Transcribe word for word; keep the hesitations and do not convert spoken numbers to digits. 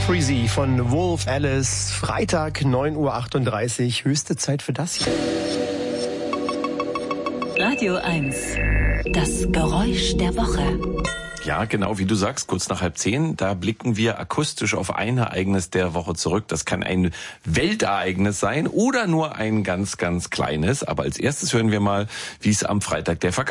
Freezy von Wolf Alice. Freitag, neun Uhr achtunddreißig. Höchste Zeit für das hier. Radio eins. Das Geräusch der Woche. Ja, genau, wie du sagst, kurz nach halb zehn, da blicken wir akustisch auf ein Ereignis der Woche zurück. Das kann ein Weltereignis sein oder nur ein ganz, ganz kleines. Aber als erstes hören wir mal, wie es am Freitag der Vergangenheit